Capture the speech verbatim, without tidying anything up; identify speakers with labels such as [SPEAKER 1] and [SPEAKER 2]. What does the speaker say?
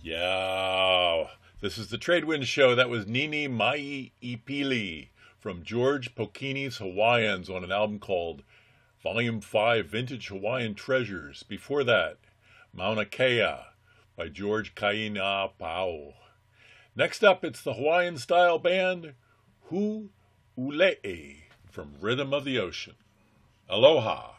[SPEAKER 1] Yeah, this is the Tradewind Show. That was Nini Mai Ipili from George Pokini's Hawaiians on an album called Volume five Vintage Hawaiian Treasures. Before that, Mauna Kea by George Kaina Pao. Next up, it's the Hawaiian style band Hu Ule'e from Rhythm of the Ocean. Aloha.